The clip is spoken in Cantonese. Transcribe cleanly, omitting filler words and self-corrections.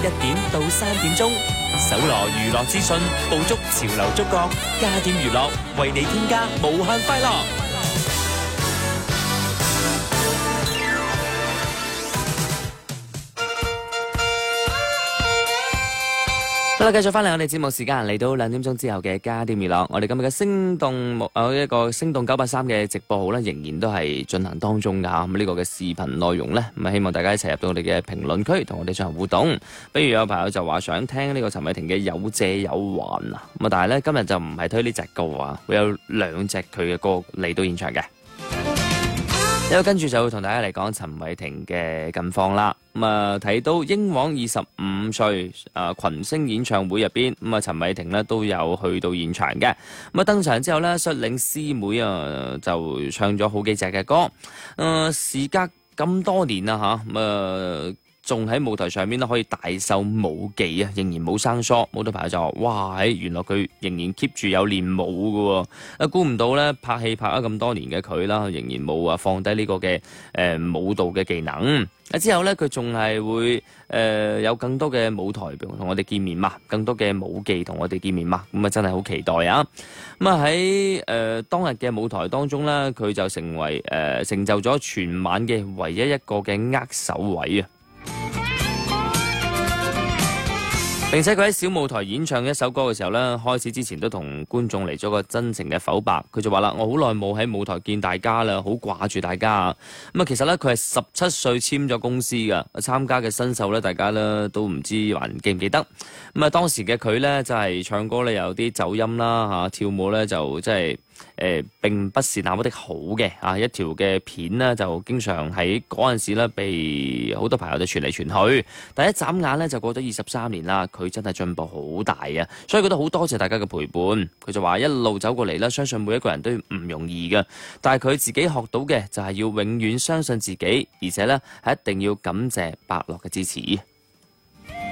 1點到3點鐘，搜羅娛樂資訊，捕捉潮流觸覺，加點娛樂，為你添加無限快樂。好啦，繼續翻嚟我哋節目時間，嚟到2點鐘之後嘅加點娛樂，我哋今日嘅星動一個星動983嘅直播號咧，仍然都係進行當中噶吓。咁呢個嘅視頻內容咧，咁希望大家一齊入到我哋嘅評論區，同我哋進行互動。比如有朋友就話想聽呢個陳偉霆嘅有借有還啊，咁啊，但係咧今日就唔係推呢隻歌啊，會有2隻佢嘅歌嚟到現場嘅。跟住就會同大家嚟講陳偉霆嘅近況啦。咁啊，睇到英皇25歲群星演唱會入邊，咁啊陳偉霆咧都有去到現場嘅。咁啊登場之後咧，率領師妹就唱咗好幾隻嘅歌。時隔咁多年啦吓，咁啊仲喺舞台上面咧可以大秀舞技啊，仍然冇生疏。好多朋友就話：哇，原來佢仍然 keep 住有練舞嘅。估唔到咧，拍戲拍咗咁多年嘅佢啦，仍然冇放低呢個嘅舞蹈嘅技能。之後咧，佢仲係會有更多嘅舞台同我哋見面嘛，更多嘅舞技同我哋見面嘛。咁啊，真係好期待啊！咁啊喺當日嘅舞台當中咧，佢就成為成就咗全晚嘅唯一一個嘅握手位啊！並且佢喺小舞台演唱一首歌嘅時候咧，開始之前都同觀眾嚟咗個真情嘅剖白。佢就話啦：我好耐冇喺舞台見大家啦，好掛住大家。咁啊，其實咧佢係17歲簽咗公司噶，參加嘅新秀咧，大家咧都唔知還記唔記得。咁啊，當時嘅佢咧就係唱歌咧有啲走音啦嚇，跳舞咧就即係並不是那麼的好嘅啊！一條嘅片呢，就經常喺嗰陣時咧被好多朋友就傳嚟傳去，但一眨眼咧就過咗23年啦，佢真係進步好大啊！所以覺得好多謝大家嘅陪伴。佢就話一路走過嚟啦，相信每一個人都唔容易嘅，但係佢自己學到嘅就係要永遠相信自己，而且咧係一定要感謝伯樂嘅支持。